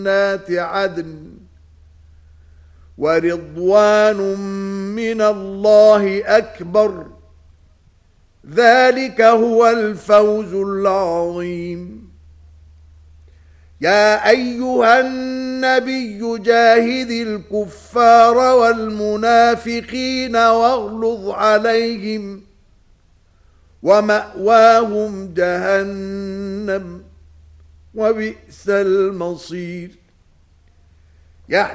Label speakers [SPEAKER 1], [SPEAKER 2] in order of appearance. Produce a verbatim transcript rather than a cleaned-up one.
[SPEAKER 1] جنات عدن ورضوان من الله أكبر ذلك هو الفوز العظيم. يا أيها النبي جاهد الكفار والمنافقين واغلظ عليهم ومأواهم جهنم وبئس المصير.